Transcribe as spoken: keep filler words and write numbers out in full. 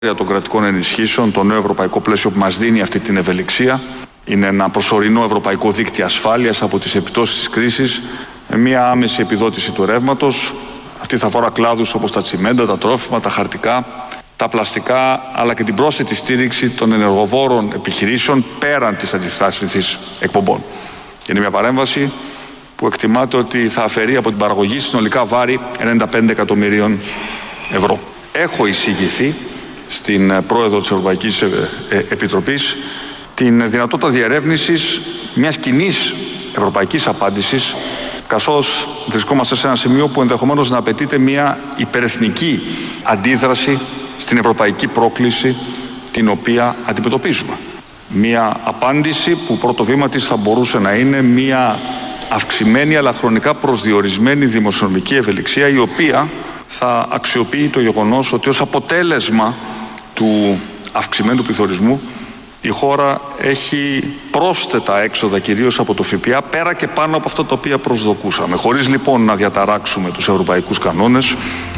των κρατικών ενισχύσεων, το νέο ευρωπαϊκό πλαίσιο που μας δίνει αυτή την ευελιξία. Είναι ένα προσωρινό ευρωπαϊκό δίκτυο ασφάλειας από τις επιπτώσεις της κρίσης, με μια άμεση επιδότηση του ρεύματος. Αυτή θα αφορά κλάδους όπως τα τσιμέντα, τα τρόφιμα, τα χαρτικά, τα πλαστικά, αλλά και την πρόσθετη στήριξη των ενεργοβόρων επιχειρήσεων πέραν της αντιστάθμισης εκπομπών. Είναι μια παρέμβαση που εκτιμάται ότι θα αφαιρεί από την παραγωγή συνολικά βάρη ενενήντα πέντε εκατομμυρίων ευρώ. Έχω εισηγηθεί στην πρόεδρο της Ευρωπαϊκής Επιτροπής την δυνατότητα διερεύνησης μιας κοινής ευρωπαϊκής απάντησης, καθώς βρισκόμαστε σε ένα σημείο που ενδεχομένως να απαιτείται μια υπερεθνική αντίδραση στην ευρωπαϊκή πρόκληση την οποία αντιμετωπίζουμε. Μια απάντηση που πρώτο βήμα της θα μπορούσε να είναι μια αυξημένη αλλά χρονικά προσδιορισμένη δημοσιονομική ευελιξία, η οποία θα αξιοποιεί το γεγονός ότι ως αποτέλεσμα του αυξημένου πληθωρισμού η χώρα έχει πρόσθετα έξοδα, κυρίως από το ΦΠΑ, πέρα και πάνω από αυτά τα οποία προσδοκούσαμε. Χωρίς λοιπόν να διαταράξουμε τους ευρωπαϊκούς κανόνες,